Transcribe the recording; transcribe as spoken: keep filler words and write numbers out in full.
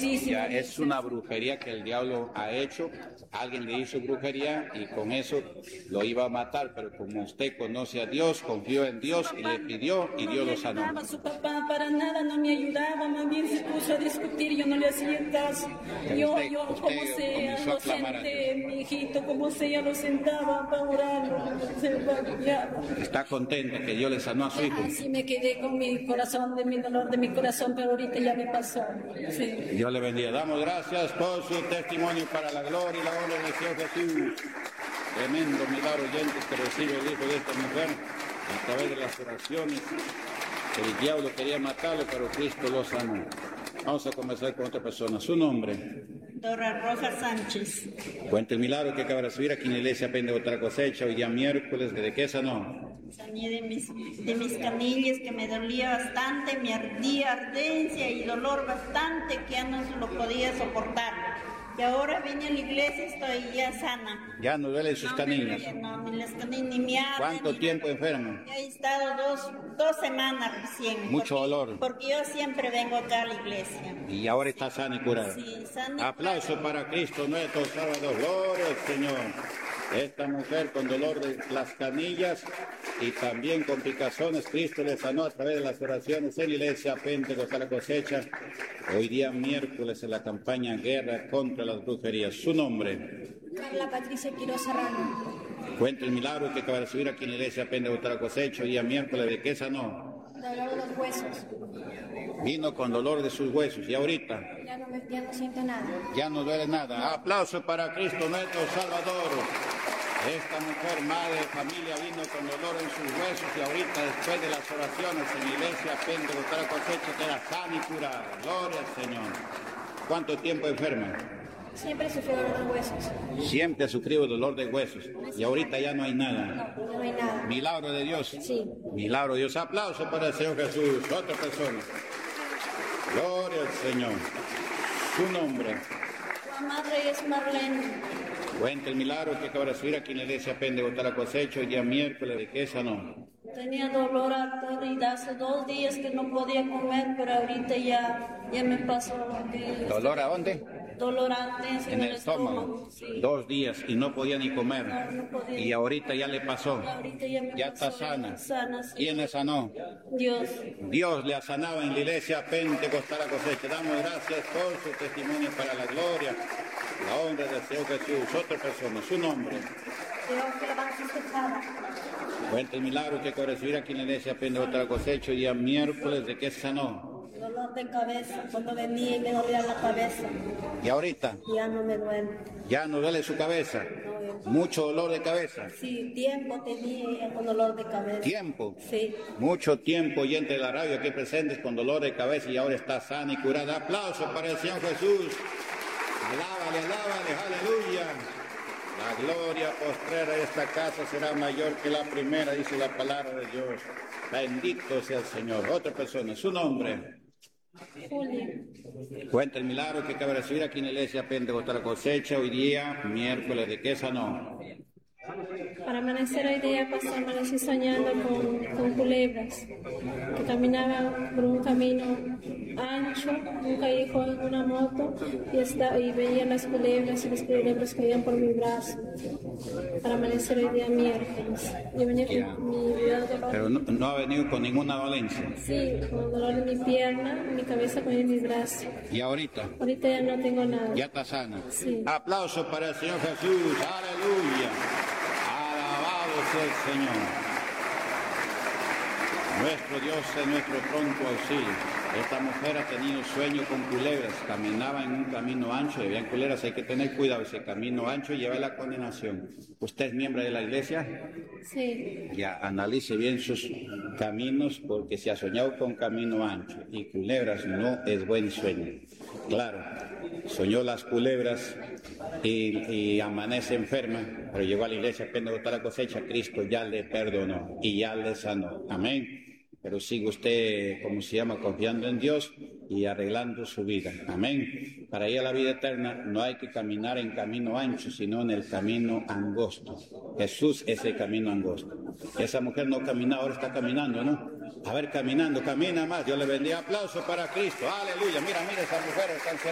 muchísimo. Ya es una brujería que el diablo ha hecho. Alguien le hizo brujería y con eso lo iba a matar, pero como usted conoce a Dios, confió en Dios y le pidió y Dios lo sanó. No me ayudaba su papá para nada, no me ayudaba, más bien se puso a discutir, yo no le hacía caso. Yo, Usted- yo usted como sea, comenzó a lo clamar a senté, mi hijito, como sea, lo sentaba para orarlo, se vaciaba. Está contenta que Dios le sanó a su hijo. Así me quedé con mi corazón, de mi dolor de mi corazón, pero ahorita ya me pasó. Sí. Dios le bendiga. Damos gracias por su testimonio para la gloria y la honra del Señor Jesús. Tremendo milagro oyentes que recibe el hijo de esta mujer a través de las oraciones. El diablo quería matarlo, pero Cristo lo sanó. Vamos a comenzar con otra persona. Su nombre. Dora Rojas Sánchez. Cuenta el milagro que acaba de recibir aquí en la iglesia Pende otra cosecha hoy día miércoles. ¿De qué sanó? Sané de mis, de mis canillas que me dolía bastante, me ardía, ardencia y dolor bastante que ya no lo podía soportar. Y ahora vine a la iglesia y estoy ya sana. Ya no duele sus No, canillas. me duele, no, ni las canillas ni me arden. ¿Cuánto ni tiempo nada. enfermo? Ya he estado dos, dos semanas recién. Mucho porque, dolor. Porque yo siempre vengo acá a la iglesia. Y ahora está sana y curada. Sí, sana y Aplauso para Cristo nuestro Salvador. Gloria al Señor. Esta mujer con dolor de las canillas y también con picazones, Cristo le sanó a través de las oraciones en la iglesia Pentecostal Cosecha. Hoy día miércoles en la campaña Guerra contra las Brujerías. Su nombre. Carla Patricia Quiroz Serrano. Cuenta el milagro que acaba de subir aquí en la iglesia Pentecostal Cosecha. Hoy día miércoles, ¿de qué sanó? Dolor de los huesos. Vino con dolor de sus huesos y ahorita Ya no, me, ya no siento nada. ya no duele nada. Aplauso para Cristo nuestro Salvador. Esta mujer, madre de familia, vino con dolor en sus huesos y ahorita después de las oraciones en la iglesia Pentecostal Cosecha queda sana y curada. Gloria al Señor. ¿Cuánto tiempo enferma? Siempre sufrí dolor de huesos. Siempre ha sufrido dolor de huesos y ahorita ya no hay nada. No, ya no hay nada. Milagro de Dios. Sí. Milagro de Dios. Aplauso para el Señor Jesús. Otra persona. Gloria al Señor. Su nombre. La madre es Marlene. Cuenta el milagro que acaba de subir aquí en la iglesia Pentecostal Cosecha hoy día miércoles. ¿De qué sanó? Tenía dolor arterial hace dos días que no podía comer, pero ahorita ya, ya me pasó. que- ¿Dolor a dónde? Dolor arterial En el estómago. Sí. Dos días y no podía ni comer. No, no podía. Y ahorita ya le pasó. Y ahorita ya me Ya está pasó, sana. sana, sí. ¿Quién le sanó? Dios. Dios le ha sanado en la iglesia Pentecostal Cosecha. Damos gracias por su testimonio para la gloria, la honra del Señor Jesús. Otra persona, su nombre. Teófila Vázquez Tejada. Cuenta el milagro que acaba de recibir aquí en la iglesia Pentecostal Cosecha hoy día miércoles. ¿De qué sanó? Dolor de cabeza. Cuando venía y me dolía la cabeza. Y ahorita Ya no me duele. ya no duele su cabeza. Mucho dolor de cabeza. Sí, tiempo tenía con dolor de cabeza. Tiempo. Sí. Mucho tiempo oyente de la radio aquí presentes con dolor de cabeza y ahora está sana y curada. Aplauso para el Señor Jesús. Alábale, alábale, aleluya. La gloria postrera de esta casa será mayor que la primera, dice la palabra de Dios. Bendito sea el Señor. Otra persona, su nombre. Julia. Cuenta el milagro que acaba de recibir aquí en la iglesia Pentecostal Cosecha hoy día, miércoles. ¿De qué sanó? Para amanecer hoy día, pastor, amanecí soñando con, con culebras que caminaban por un camino ancho, un callejón en una moto y, está, y veía las culebras y las culebras caían por mi brazo. Para amanecer hoy día miércoles. Yo venía con Ya. mi dolor, Pero no, no ha venido con ninguna dolencia. sí, con dolor en mi pierna, en mi cabeza, con en mi brazo. Y ahorita Ahorita ya no tengo nada. ya está sana. Sí. Aplauso para el Señor Jesús. Aleluya. Alabado sea el Señor. Nuestro Dios es nuestro pronto auxilio. Esta mujer ha tenido sueño con culebras, caminaba en un camino ancho, y habían culebras, hay que tener cuidado, ese camino ancho lleva a la condenación. ¿Usted es miembro de la iglesia? Sí. Ya analice bien sus caminos, porque si ha soñado con camino ancho y culebras no es buen sueño. Claro, soñó las culebras y, y amanece enferma, pero llegó a la iglesia, apenas botó la cosecha, Cristo ya le perdonó y ya le sanó. Amén. Pero sigue usted, como se llama, confiando en Dios y arreglando su vida. Amén. Para ir a la vida eterna no hay que caminar en camino ancho, sino en el camino angosto. Jesús es el camino angosto. Esa mujer no caminaba, ahora está caminando, ¿no? A ver, caminando, camina más. Dios le bendiga. Aplauso para Cristo. Aleluya. Mira, mira, esa mujer está